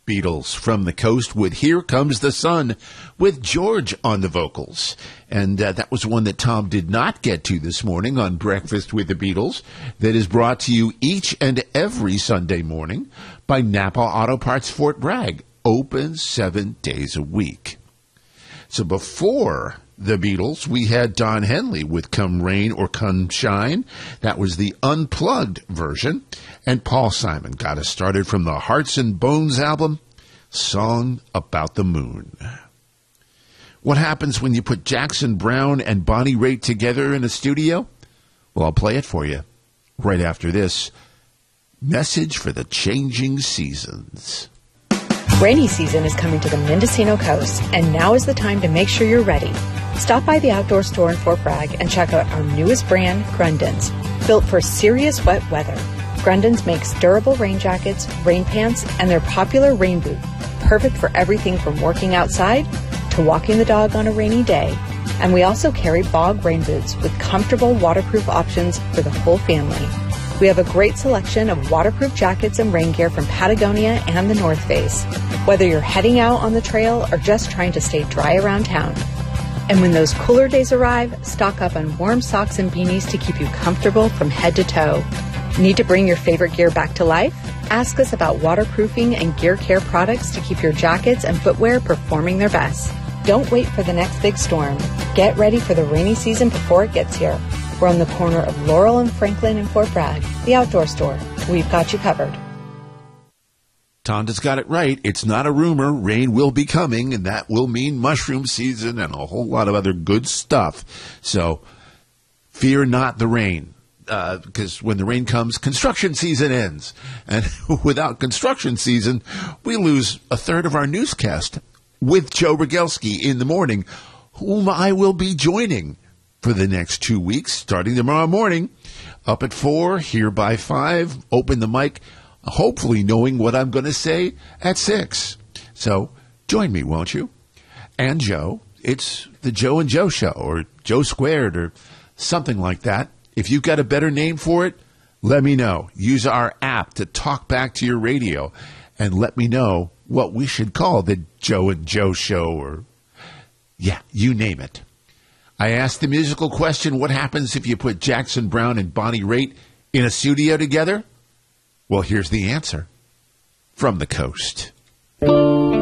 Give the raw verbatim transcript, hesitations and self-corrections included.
Beatles from the Coast with Here Comes the Sun with George on the vocals. And uh, that was one that Tom did not get to this morning on Breakfast with the Beatles, that is brought to you each and every Sunday morning by Napa Auto Parts Fort Bragg, open seven days a week. So before the Beatles, we had Don Henley with Come Rain or Come Shine. That was the unplugged version. And Paul Simon got us started from the Hearts and Bones album, Song About the Moon. What happens when you put Jackson Browne and Bonnie Raitt together in a studio? Well, I'll play it for you right after this message for the changing seasons. Rainy season is coming to the Mendocino coast, and now is the time to make sure you're ready. Stop by the outdoor store in Fort Bragg and check out our newest brand, Grundens. Built for serious wet weather, Grundens makes durable rain jackets, rain pants, and their popular rain boot, perfect for everything from working outside to walking the dog on a rainy day. And we also carry bog rain boots with comfortable waterproof options for the whole family. We have a great selection of waterproof jackets and rain gear from Patagonia and the North Face, whether you're heading out on the trail or just trying to stay dry around town. And when those cooler days arrive, stock up on warm socks and beanies to keep you comfortable from head to toe. Need to bring your favorite gear back to life? Ask us about waterproofing and gear care products to keep your jackets and footwear performing their best. Don't wait for the next big storm. Get ready for the rainy season before it gets here. We're on the corner of Laurel and Franklin in Fort Bragg, the outdoor store. We've got you covered. Tonda's got it right. It's not a rumor. Rain will be coming, and that will mean mushroom season and a whole lot of other good stuff. So fear not the rain, uh, because when the rain comes, construction season ends. And without construction season, we lose a third of our newscast with Joe Rogelski in the morning, whom I will be joining for the next two weeks, starting tomorrow morning, up at four, here by five, open the mic, hopefully knowing what I'm going to say at six. So join me, won't you? And Joe, it's the Joe and Joe Show, or Joe Squared, or something like that. If you've got a better name for it, let me know. Use our app to talk back to your radio and let me know what we should call the Joe and Joe Show, or, yeah, you name it. I asked the musical question, what happens if you put Jackson Browne and Bonnie Raitt in a studio together? Well, here's the answer from the Coast.